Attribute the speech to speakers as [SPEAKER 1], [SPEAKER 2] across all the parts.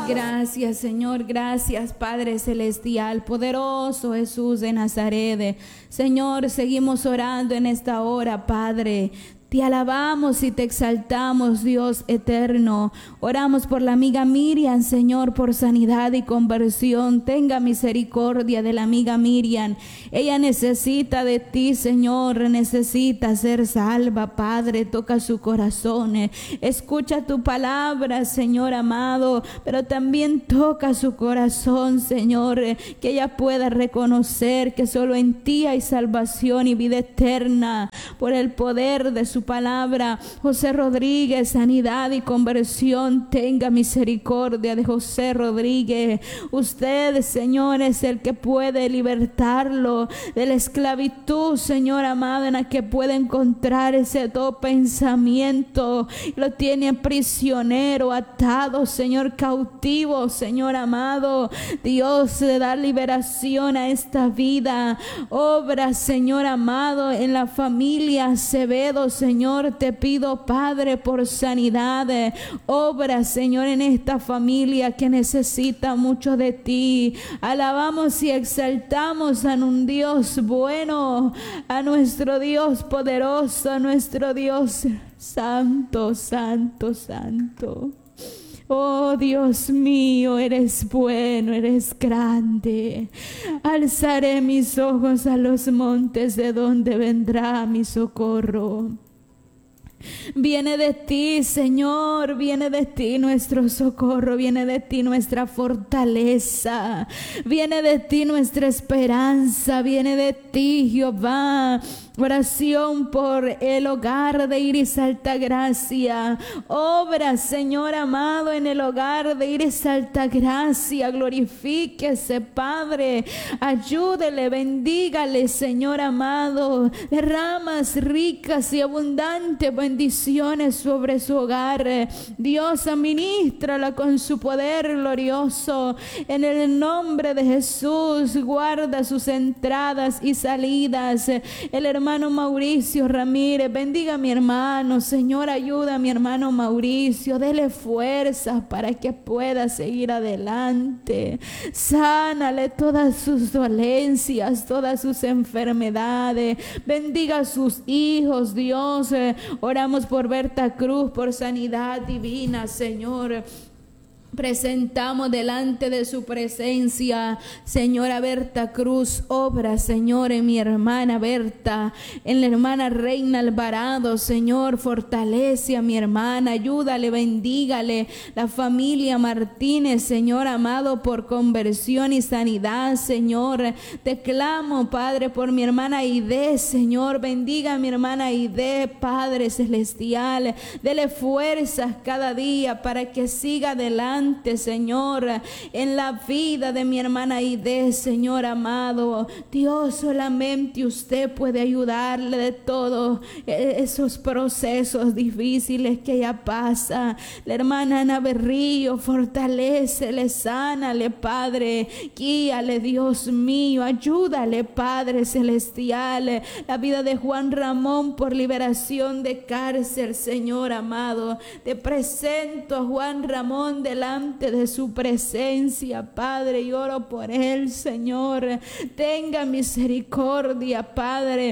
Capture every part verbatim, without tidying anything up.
[SPEAKER 1] Gracias, Señor, gracias, Padre Celestial, poderoso Jesús de Nazaret. Señor, seguimos orando en esta hora, Padre. Te alabamos y te exaltamos, Dios eterno. Oramos por la amiga Miriam, Señor, por sanidad y conversión. Tenga misericordia de la amiga Miriam. Ella necesita de ti, Señor. Necesita ser salva, Padre. Toca su corazón. Escucha tu palabra, Señor amado. Pero también toca su corazón, Señor. Que ella pueda reconocer que solo en ti hay salvación y vida eterna. Por el poder de su palabra. José Rodríguez, sanidad y conversión. Tenga misericordia de José Rodríguez. Usted, Señor, es el que puede libertarlo de la esclavitud, Señor amado, en la que puede encontrar ese todo pensamiento. Lo tiene prisionero, atado, Señor, cautivo, Señor amado. Dios, le da liberación a esta vida. Obra, Señor amado, en la familia Acevedo, Señor. Señor, te pido, Padre, por sanidad. Obra, Señor, en esta familia que necesita mucho de ti. Alabamos y exaltamos a un Dios bueno, a nuestro Dios poderoso, a nuestro Dios santo, santo, santo. Oh Dios mío, eres bueno, eres grande. Alzaré mis ojos a los montes, de donde vendrá mi socorro. Viene de ti, Señor, viene de ti nuestro socorro, viene de ti nuestra fortaleza, viene de ti nuestra esperanza, viene de ti, Jehová. Oración por el hogar de Iris Altagracia. Obra, Señor amado, en el hogar de Iris Altagracia. Glorifíquese, Padre. Ayúdele, bendígale, Señor amado. Derramas ricas y abundantes bendiciones sobre su hogar. Dios, administrala con su poder glorioso. En el nombre de Jesús, guarda sus entradas y salidas. El hermano Hermano Mauricio Ramírez, bendiga a mi hermano, Señor, ayuda a mi hermano Mauricio, dele fuerzas para que pueda seguir adelante. Sánale todas sus dolencias, todas sus enfermedades, bendiga a sus hijos, Dios. Oramos por Berta Cruz, por sanidad divina, Señor. Presentamos delante de su presencia, Señora Berta Cruz. Obra, Señor, en mi hermana Berta, en la hermana Reina Alvarado, Señor, fortalece a mi hermana, ayúdale, bendígale. La familia Martínez, Señor amado, por conversión y sanidad, Señor. Te clamo, Padre, por mi hermana Aide, Señor, bendiga a mi hermana Aide, Padre celestial. Dele fuerzas cada día para que siga adelante, Señor, en la vida de mi hermana Aide, Señor amado. Dios, solamente usted puede ayudarle de todos esos procesos difíciles que ella pasa. La hermana Ana Berrío, fortalécele, sánale, Padre, guíale, Dios mío, ayúdale, Padre celestial. La vida de Juan Ramón por liberación de cárcel, Señor amado. Te presento a Juan Ramón delante de su presencia, Padre, y oro por él, Señor. Tenga misericordia, Padre.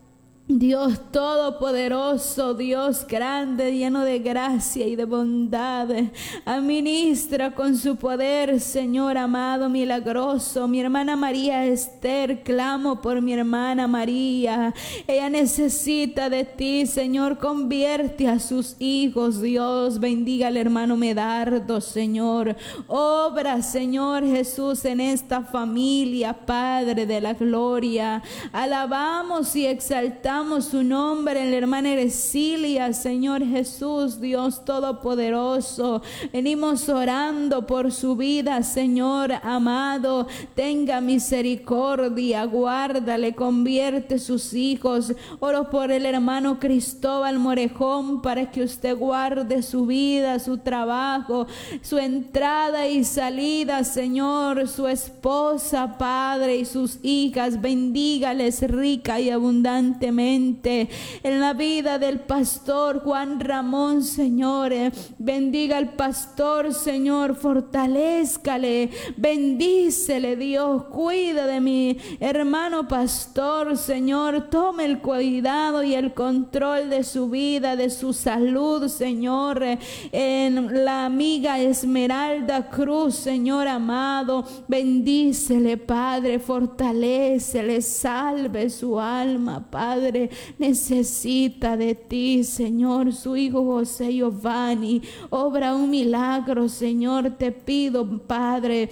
[SPEAKER 1] Dios todopoderoso, Dios grande, lleno de gracia y de bondad, administra con su poder, Señor amado, milagroso. Mi hermana María Esther, clamo por mi hermana María. Ella necesita de ti, Señor. Convierte a sus hijos, Dios. Bendiga al hermano Medardo, Señor. Obra, Señor Jesús, en esta familia, Padre de la gloria. Alabamos y exaltamos su nombre en la hermana Erecilia, Señor Jesús, Dios todopoderoso. Venimos orando por su vida, Señor amado. Tenga misericordia, guárdale, convierte sus hijos. Oro por el hermano Cristóbal Morejón para que usted guarde su vida, su trabajo, su entrada y salida, Señor, su esposa, Padre, y sus hijas. Bendígales rica y abundantemente, grandemente en la vida del pastor Juan Ramón, Señor. Bendiga al pastor, Señor, fortalézcale, bendícele, Dios, cuida de mi hermano pastor, Señor, tome el cuidado y el control de su vida, de su salud, Señor. En la amiga Esmeralda Cruz, Señor amado, bendícele, Padre, fortalécele, salve su alma, Padre, necesita de ti, Señor. Su hijo José Giovanni, obra un milagro, Señor, te pido, Padre,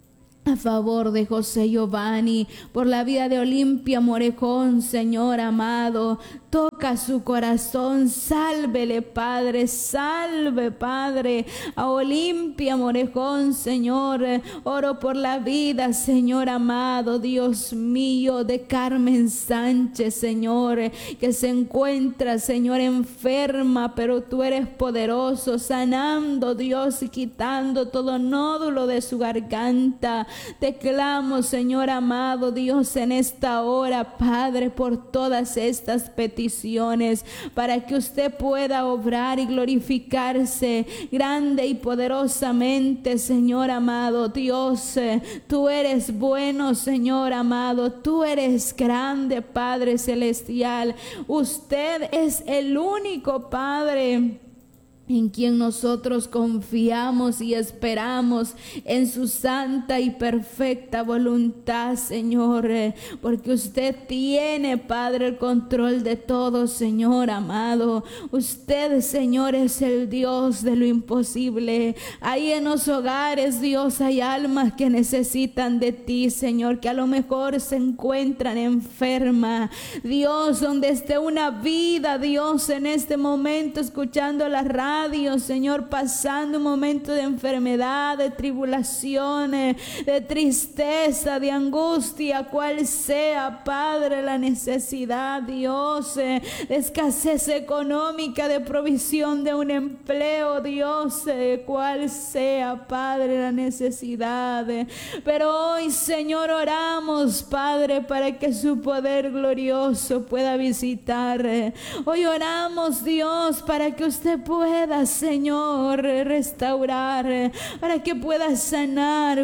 [SPEAKER 1] a favor de José Giovanni, por la vida de Olimpia Morejón, Señor amado, toca su corazón, sálvele, Padre, salve, Padre, a Olimpia Morejón, Señor. Oro por la vida, Señor amado, Dios mío, de Carmen Sánchez, Señor, que se encuentra, Señor, enferma, pero tú eres poderoso, sanando, Dios, y quitando todo nódulo de su garganta. Te clamo, Señor amado, Dios, en esta hora, Padre, por todas estas peticiones, para que usted pueda obrar y glorificarse grande y poderosamente, Señor amado. Dios, tú eres bueno, Señor amado, tú eres grande, Padre celestial. Usted es el único, Padre, en quien nosotros confiamos y esperamos, en su santa y perfecta voluntad, Señor, porque usted tiene, Padre, el control de todo, Señor amado. Usted, Señor, es el Dios de lo imposible. Ahí en los hogares, Dios, hay almas que necesitan de ti, Señor, que a lo mejor se encuentran enfermas. Dios, donde esté una vida, Dios, en este momento escuchando la radio, Dios, Señor, pasando un momento de enfermedad, de tribulaciones, de tristeza, de angustia, cual sea, Padre, la necesidad, Dios, de escasez económica, de provisión de un empleo, Dios, cual sea, Padre, la necesidad. Pero hoy, Señor, oramos, Padre, para que su poder glorioso pueda visitar. Hoy oramos, Dios, para que usted pueda, Señor, restaurar, para que pueda sanar,